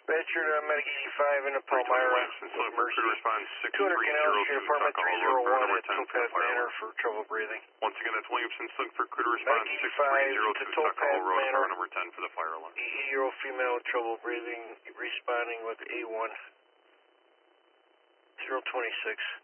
Dispatcher to Medic 85 in Palmyra. Mercy. Response 200 Canal Street, apartment 301 at Topaz Manor for trouble breathing. Once again, that's Williamson, looking for crew to respond Medic 85 to Topaz Manor. Number 10 for the fire alarm. 80-year-old female with trouble breathing, responding with A1. 026.